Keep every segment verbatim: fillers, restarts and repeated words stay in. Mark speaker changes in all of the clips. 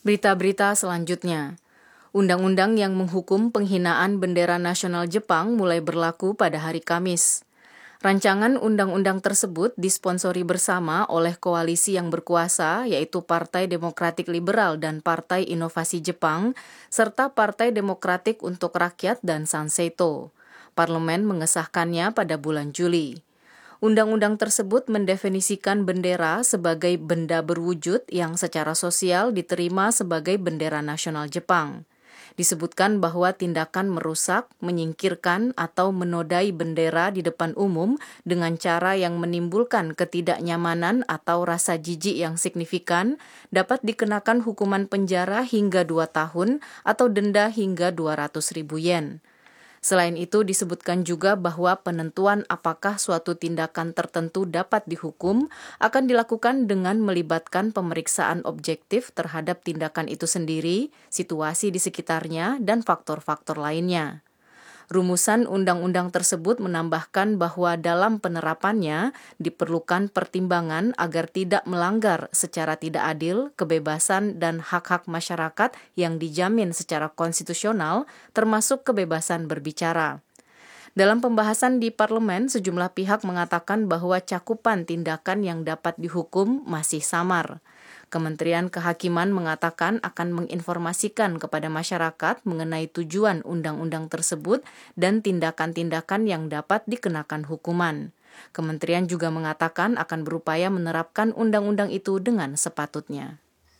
Speaker 1: Berita-berita selanjutnya. Undang-undang yang menghukum penghinaan bendera nasional Jepang mulai berlaku pada hari Kamis. Rancangan undang-undang tersebut disponsori bersama oleh koalisi yang berkuasa, yaitu Partai Demokratik Liberal dan Partai Inovasi Jepang, serta Partai Demokratik untuk Rakyat dan Sanseito. Parlemen mengesahkannya pada bulan Juli. Undang-undang tersebut mendefinisikan bendera sebagai benda berwujud yang secara sosial diterima sebagai bendera nasional Jepang. Disebutkan bahwa tindakan merusak, menyingkirkan, atau menodai bendera di depan umum dengan cara yang menimbulkan ketidaknyamanan atau rasa jijik yang signifikan dapat dikenakan hukuman penjara hingga dua tahun atau denda hingga dua ratus ribu yen. Selain itu disebutkan juga bahwa penentuan apakah suatu tindakan tertentu dapat dihukum akan dilakukan dengan melibatkan pemeriksaan objektif terhadap tindakan itu sendiri, situasi di sekitarnya, dan faktor-faktor lainnya. Rumusan undang-undang tersebut menambahkan bahwa dalam penerapannya diperlukan pertimbangan agar tidak melanggar secara tidak adil kebebasan dan hak-hak masyarakat yang dijamin secara konstitusional, termasuk kebebasan berbicara. Dalam pembahasan di parlemen, sejumlah pihak mengatakan bahwa cakupan tindakan yang dapat dihukum masih samar. Kementerian Kehakiman mengatakan akan menginformasikan kepada masyarakat mengenai tujuan undang-undang tersebut dan tindakan-tindakan yang dapat dikenakan hukuman. Kementerian juga mengatakan akan berupaya menerapkan undang-undang itu dengan sepatutnya.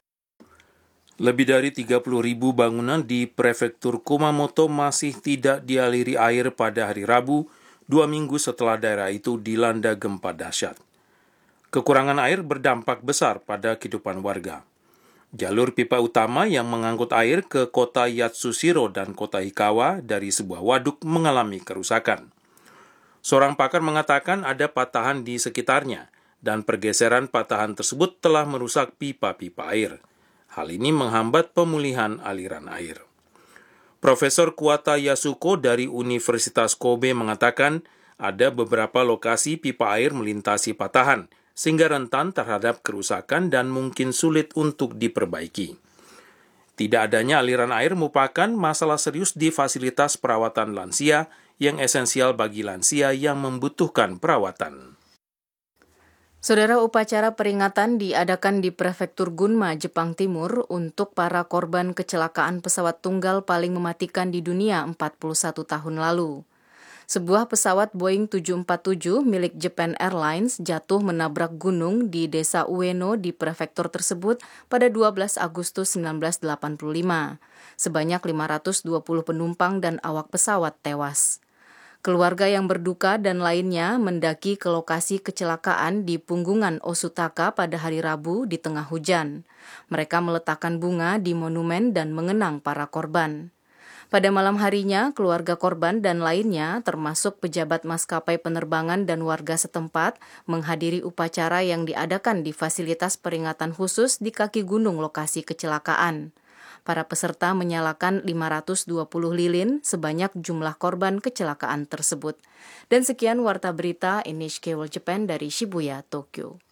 Speaker 2: Lebih dari tiga puluh ribu bangunan di prefektur Kumamoto masih tidak dialiri air pada hari Rabu, dua minggu setelah daerah itu dilanda gempa dahsyat. Kekurangan air berdampak besar pada kehidupan warga. Jalur pipa utama yang mengangkut air ke kota Yatsushiro dan kota Hikawa dari sebuah waduk mengalami kerusakan. Seorang pakar mengatakan ada patahan di sekitarnya, dan pergeseran patahan tersebut telah merusak pipa-pipa air. Hal ini menghambat pemulihan aliran air. Profesor Kuwata Yasuko dari Universitas Kobe mengatakan ada beberapa lokasi pipa air melintasi patahan, sehingga rentan terhadap kerusakan dan mungkin sulit untuk diperbaiki. Tidak adanya aliran air merupakan masalah serius di fasilitas perawatan lansia yang esensial bagi lansia yang membutuhkan perawatan.
Speaker 1: Saudara, upacara peringatan diadakan di Prefektur Gunma, Jepang Timur untuk para korban kecelakaan pesawat tunggal paling mematikan di dunia empat puluh satu tahun lalu. Sebuah pesawat Boeing tujuh empat tujuh milik Japan Airlines jatuh menabrak gunung di desa Ueno di prefektur tersebut pada dua belas Agustus seribu sembilan ratus delapan puluh lima. Sebanyak lima ratus dua puluh penumpang dan awak pesawat tewas. Keluarga yang berduka dan lainnya mendaki ke lokasi kecelakaan di Punggungan Osutaka pada hari Rabu di tengah hujan. Mereka meletakkan bunga di monumen dan mengenang para korban. Pada malam harinya, keluarga korban dan lainnya, termasuk pejabat maskapai penerbangan dan warga setempat, menghadiri upacara yang diadakan di fasilitas peringatan khusus di kaki gunung lokasi kecelakaan. Para peserta menyalakan lima ratus dua puluh lilin sebanyak jumlah korban kecelakaan tersebut. Dan sekian warta berita N H K World Japan dari Shibuya, Tokyo.